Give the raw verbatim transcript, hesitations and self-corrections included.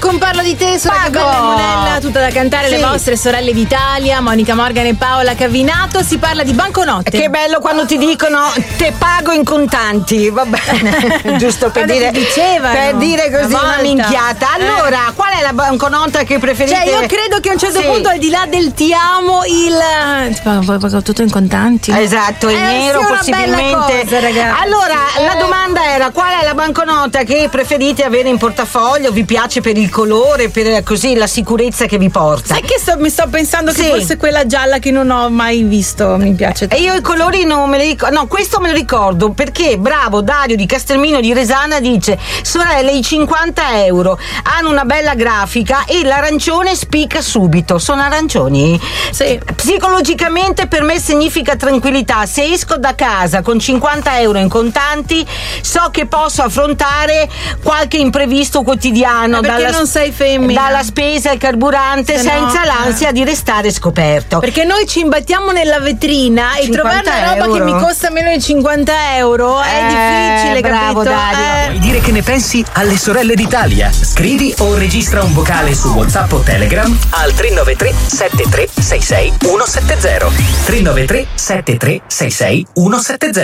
con Parlo di te, sono Gabriella Monella, tutta da cantare, sì. Le vostre sorelle d'Italia, Monica Morgan e Paola Cavinato. Si parla di banconote. Che bello quando ti dicono te pago in contanti, va bene. Giusto per dire, per dire così una, una minchiata. Allora, eh. qual è la banconota che preferite? Cioè, io credo che a un certo sì. punto, al di là del ti amo, il pago tutto in contanti. Esatto, in eh, nero possibilmente. Cosa, allora, eh. la domanda era: qual è la banconota che preferite avere in portafoglio? Vi piace per il colore, per così la sicurezza che vi porta? Sai che sto, mi sto pensando sì. che forse quella gialla che non ho mai visto mi piace tanto. E io i colori non me li ricordo. No, questo me lo ricordo perché bravo Dario di Castelmino di Resana dice: sorelle, i cinquanta euro hanno una bella grafica e l'arancione spicca subito. Sono arancioni? Sì. Psicologicamente per me significa tranquillità. Se esco da casa con cinquanta euro in contanti, so che posso affrontare qualche imprevisto quotidiano. Ma perché dalla, non sei femmina? Dalla spesa al carburante, se senza no, l'ansia eh. di restare scoperto. Perché noi ci imbattiamo nella vetrina e trovare una roba euro. che mi costa meno di cinquanta euro è eh, difficile, bravo, capito? Dario. Eh. Vuoi dire che ne pensi alle sorelle d'Italia? Scrivi o registra un vocale su WhatsApp o Telegram al tre nove tre sette tre sei sei uno sette zero tre nove tre sette tre sei sei uno sette zero.